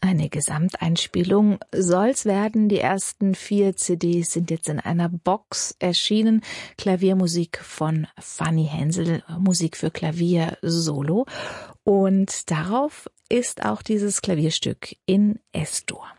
Eine Gesamteinspielung soll's werden. Die ersten 4 CDs sind jetzt in einer Box erschienen. Klaviermusik von Fanny Hensel, Musik für Klavier Solo. Und darauf ist auch dieses Klavierstück in S-Dur.